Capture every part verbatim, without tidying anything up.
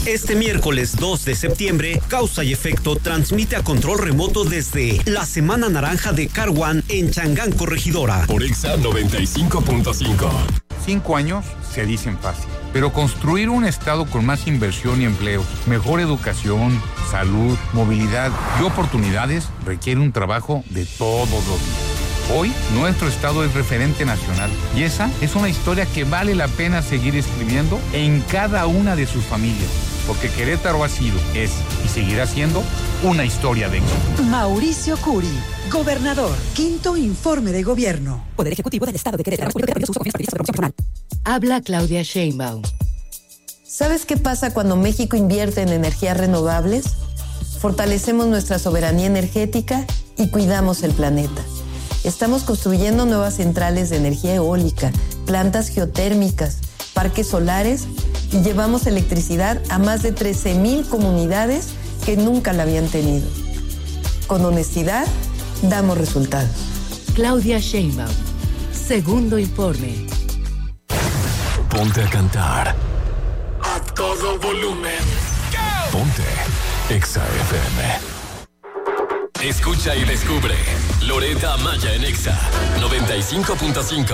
Este miércoles dos de septiembre, Causa y Efecto transmite a control remoto desde la Semana Naranja de Car One en Changán, Corregidora. Por Exa noventa y cinco punto cinco. Cinco años se dicen fácil, pero construir un estado con más inversión y empleos, mejor educación, salud, movilidad y oportunidades requiere un trabajo de todos los días. Hoy, nuestro estado es referente nacional y esa es una historia que vale la pena seguir escribiendo en cada una de sus familias, porque Querétaro ha sido, es y seguirá siendo una historia de éxito. Mauricio Curi, gobernador, quinto informe de gobierno. Poder Ejecutivo del Estado de Querétaro. Habla Claudia Sheinbaum. ¿Sabes qué pasa cuando México invierte en energías renovables? Fortalecemos nuestra soberanía energética y cuidamos el planeta. Estamos construyendo nuevas centrales de energía eólica, plantas geotérmicas, parques solares y llevamos electricidad a más de trece mil comunidades que nunca la habían tenido. Con honestidad, damos resultados. Claudia Sheinbaum. Segundo informe. Ponte a cantar. A todo volumen. Ponte Exa F M. Escucha y descubre Loretta Maya en Exa noventa y cinco punto cinco.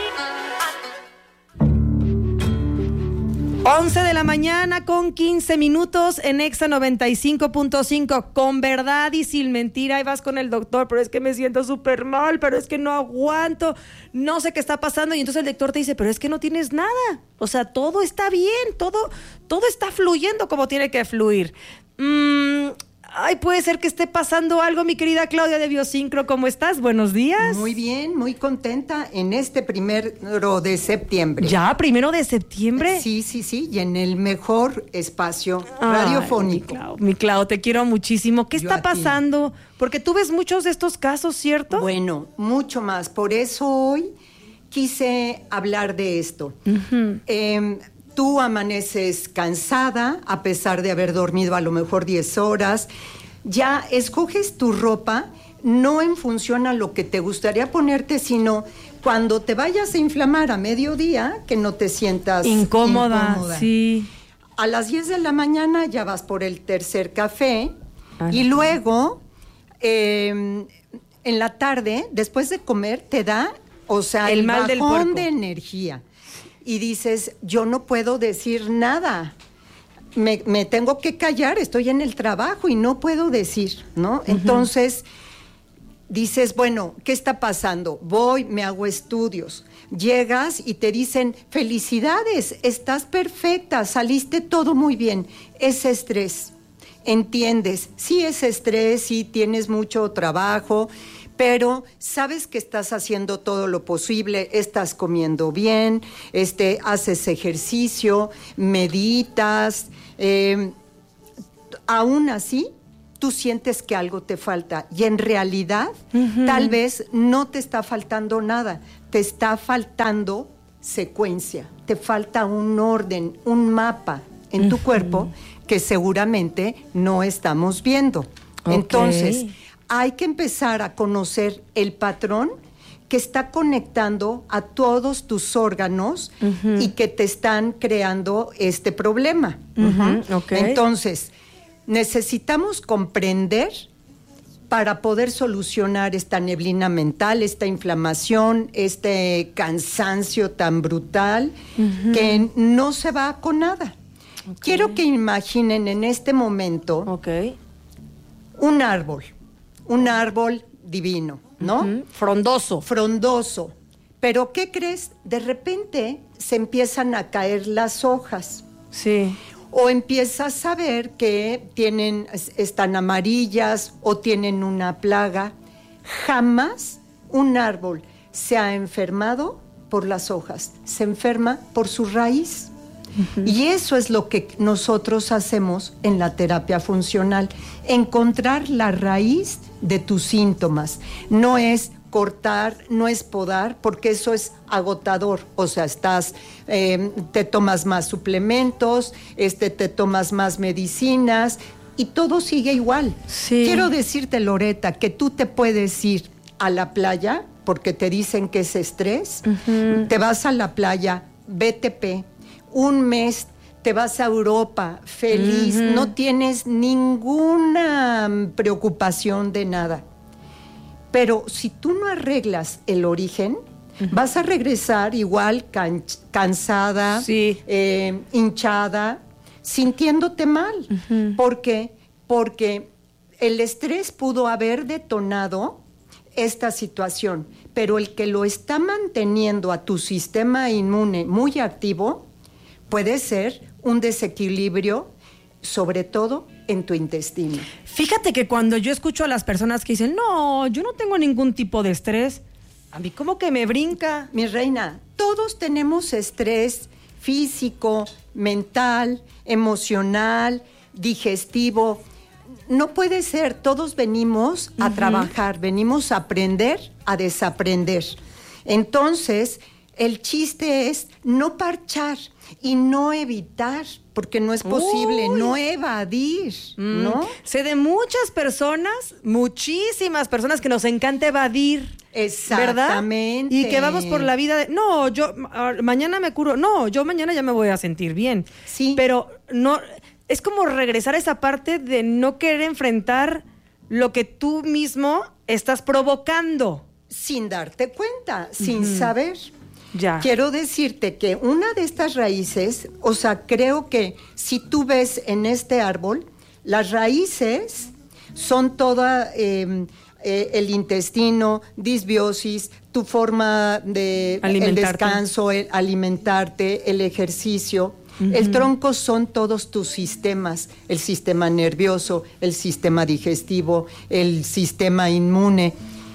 once de la mañana con quince minutos en Exa noventa y cinco punto cinco. Con verdad y sin mentira. Ahí vas con el doctor, pero es que me siento súper mal, pero es que no aguanto, no sé qué está pasando. Y entonces el doctor te dice, pero es que no tienes nada. O sea, todo está bien, todo, todo está fluyendo como tiene que fluir. Mmm... Ay, puede ser que esté pasando algo, mi querida Claudia de Biosincro. ¿Cómo estás? Buenos días. Muy bien, muy contenta en este primero de septiembre. ¿Ya? ¿Primero de septiembre? Sí, sí, sí, y en el mejor espacio Ay, radiofónico. Mi Clau, mi Clau, te quiero muchísimo. ¿Qué Yo está pasando? Porque tú ves muchos de estos casos, ¿cierto? Bueno, mucho más. Por eso hoy quise hablar de esto. Uh-huh. Eh, Tú amaneces cansada, a pesar de haber dormido a lo mejor diez horas. Ya escoges tu ropa, no en función a lo que te gustaría ponerte, sino cuando te vayas a inflamar a mediodía, que no te sientas incómoda. incómoda. Sí. A las diez de la mañana ya vas por el tercer café. Ajá. Y luego, eh, en la tarde, después de comer, te da, o sea, el, el mal bajón de energía. Y dices, yo no puedo decir nada, me, me tengo que callar, estoy en el trabajo y no puedo decir, ¿no? Uh-huh. Entonces, dices, bueno, ¿qué está pasando? Voy, me hago estudios, llegas y te dicen, felicidades, estás perfecta, saliste todo muy bien. Es estrés, entiendes, sí es estrés, sí tienes mucho trabajo, pero sabes que estás haciendo todo lo posible, estás comiendo bien, este, haces ejercicio, meditas, eh, aún así tú sientes que algo te falta y en realidad uh-huh. tal vez no te está faltando nada, te está faltando secuencia, te falta un orden, un mapa en uh-huh. tu cuerpo que seguramente no estamos viendo. Okay. Entonces, hay que empezar a conocer el patrón que está conectando a todos tus órganos uh-huh. y que te están creando este problema. Uh-huh. Okay. Entonces, necesitamos comprender para poder solucionar esta neblina mental, esta inflamación, este cansancio tan brutal uh-huh. que no se va con nada. Okay. Quiero que imaginen en este momento okay. un árbol. Un árbol divino, ¿no? Uh-huh. Frondoso. Frondoso. Pero, ¿qué crees? De repente se empiezan a caer las hojas. Sí. O empiezas a ver que tienen, están amarillas o tienen una plaga. Jamás un árbol se ha enfermado por las hojas. Se enferma por su raíz. Uh-huh. Y eso es lo que nosotros hacemos en la terapia funcional, encontrar la raíz de tus síntomas. No es cortar, no es podar, porque eso es agotador. O sea, estás, eh, te tomas más suplementos, este, te tomas más medicinas y todo sigue igual. Sí. Quiero decirte, Loretta, que tú te puedes ir a la playa porque te dicen que es estrés. Uh-huh. Te vas a la playa, B T P. Un mes te vas a Europa feliz, uh-huh. no tienes ninguna preocupación de nada. Pero si tú no arreglas el origen, uh-huh. vas a regresar igual can- cansada, sí. eh, hinchada, sintiéndote mal. Uh-huh. ¿Por qué? Porque el estrés pudo haber detonado esta situación, pero el que lo está manteniendo a tu sistema inmune muy activo puede ser un desequilibrio, sobre todo en tu intestino. Fíjate que cuando yo escucho a las personas que dicen, no, yo no tengo ningún tipo de estrés, a mí como que me brinca. Mi reina, todos tenemos estrés físico, mental, emocional, digestivo. No puede ser, todos venimos a uh-huh. trabajar, venimos a aprender, a desaprender. Entonces, el chiste es no parchar y no evitar, porque no es posible, Uy. no evadir, mm. ¿no? Sé de muchas personas, muchísimas personas que nos encanta evadir. Exactamente. ¿Verdad? Y que vamos por la vida de, no, yo mañana me curo, no, yo mañana ya me voy a sentir bien. Sí. Pero no, es como regresar a esa parte de no querer enfrentar lo que tú mismo estás provocando. Sin darte cuenta, uh-huh. sin saber. Ya. Quiero decirte que una de estas raíces, o sea, creo que si tú ves en este árbol, las raíces son toda eh, eh, el intestino, disbiosis, tu forma de el descanso, el alimentarte, el ejercicio. Uh-huh. El tronco son todos tus sistemas, el sistema nervioso, el sistema digestivo, el sistema inmune.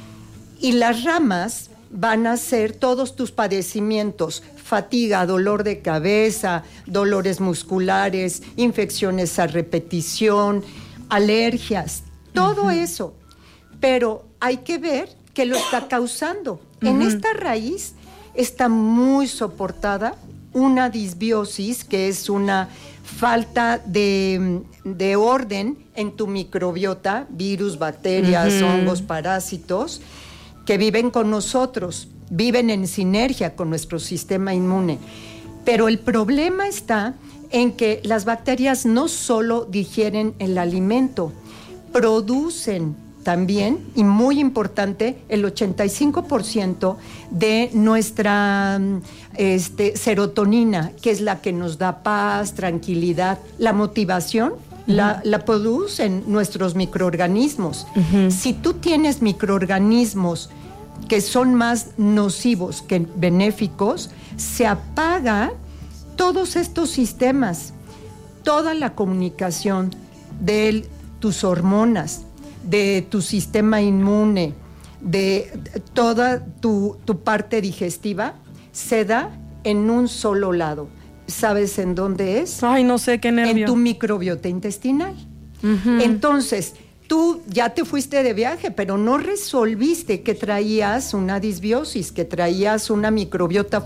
Y las ramas van a ser todos tus padecimientos, fatiga, dolor de cabeza, dolores musculares, infecciones a repetición, alergias, todo uh-huh. eso. Pero hay que ver qué lo está causando. Uh-huh. En esta raíz está muy soportada una disbiosis, que es una falta de, de orden en tu microbiota, virus, bacterias, uh-huh. hongos, parásitos, que viven con nosotros, viven en sinergia con nuestro sistema inmune. Pero el problema está en que las bacterias no solo digieren el alimento, producen también, y muy importante, el ochenta y cinco por ciento de nuestra este, serotonina, que es la que nos da paz, tranquilidad, la motivación, uh-huh. la, la producen nuestros microorganismos. Uh-huh. Si tú tienes microorganismos que son más nocivos que benéficos, se apaga todos estos sistemas, toda la comunicación de tus hormonas, de tu sistema inmune, de toda tu, tu parte digestiva, se da en un solo lado. ¿Sabes en dónde es? Ay, no sé, qué nervio. En tu microbiota intestinal. Uh-huh. Entonces, tú ya te fuiste de viaje, pero no resolviste que traías una disbiosis, que traías una microbiota